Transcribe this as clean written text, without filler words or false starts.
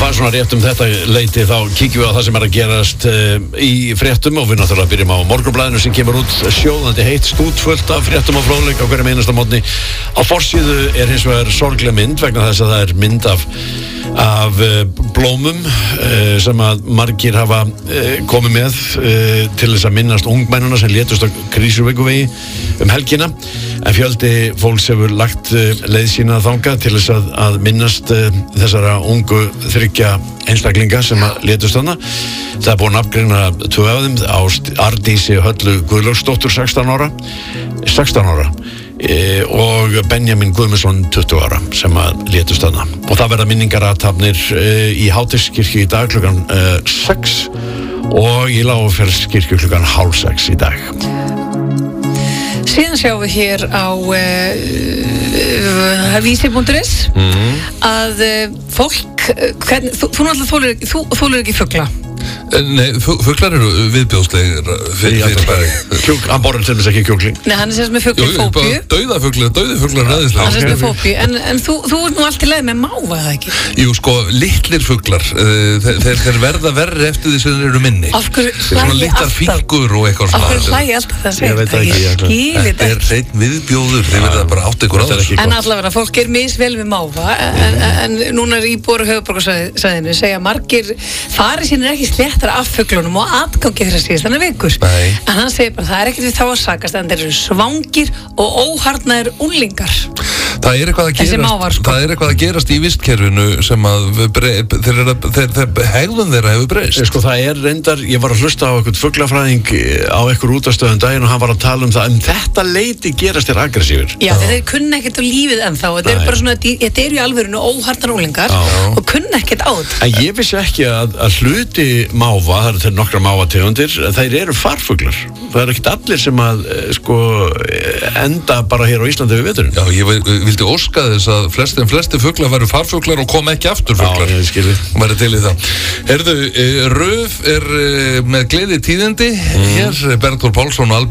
það svona rétt þetta leiti þá kíkjum við á það sem að gerast í fréttum og við náttúrulega byrjum á Morgunblaðinu sem kemur út sjóðandi heitt stútfullt af fréttum og fróðleik á hverjum einasta morgni. Á forsíðu hins vegar sorgleg mynd vegna þess að það mynd af blómum sem að margir hafa komið með til þess að minnast ungmennuna sem létust á Krísuvíkurvegi helgina, en fjöldi fólks hefur lagt leið sína þangað til þess að minnast þessara ungu 3 einstaklinga sem að létust þarna. Það er búin að nafngreina 2 af þeim, Ardísi Höllu Guðlaugsdóttur 16 ára og Benjamin Guðmundsson 20 ára sem að létust þarna, og það verða minningarathafnir í Háteigskirkju í dag klukkan 6 og í Lágafellskirkju klukkan 5:30 í dag. Síðan sjáum við hér á vísi.is að fólk, þú náttúrulega þolir ekki fugla. Nei, fuglar eru viðbjóðslegir fyrir bæri. Hann borður til þess ekki kjúkling. Nei, hann sérst með fuglafóbíu. Dauði fuglar ræðislega. Hann sérst með fóbíu, en þú ert nú allt í leið með máva, eða ekki? Jú, sko, litlir fuglar, þeir verða verri eftir því sem þeir eru minni. Af hverju hlægi alltaf? Litlar fíkur og eitthvað svona. Af hverju hlægi alltaf það segir? Ég veit ekki. Þetta er hreinn viðbjóður, þeir verða bara átt ykkur á þessu. En allavega, fólk misvel við máva, en núna er íbúar á höfuðborgarsvæðinu segja margir fari sínir ekki sléttar af fuglunum og atgangi þeirra síðast þannig vikur. En hann segir bara, það er ekkert við þá að sakast, en þeir eru svangir og óharðnaðir unglingar. Það er eitthvað að gerast í vistkerfinu sem að hegðun þeirra hefur breyst. Sko, það er reyndar, ég var að hlusta á eitthvað fuglafræðing á eitthvað útastöðum daginn og hann var að tala um það, þetta leiti gerast þér aggressífur. Já, þeir kunna ekkert á lífið ennþá, þetta er bara svona, þetta er í alvörinu óharðnar unglingar og kunna ekkert á þetta. En ég vissi ekki að hluti máva, það eru til nokkra mávategundir, þeir eru farfuglar. Það er ekkert allir sem að enda bara hér á Íslandi við veturinn. Já, ég vildi óska þess að flesti fuglar væru farfuglar og kom ekki aftur fuglar. Já, ég skilji. Væri til í það. Heyrðu, RÚV er með gleði tíðindi. Hér Bergþór Pálsson og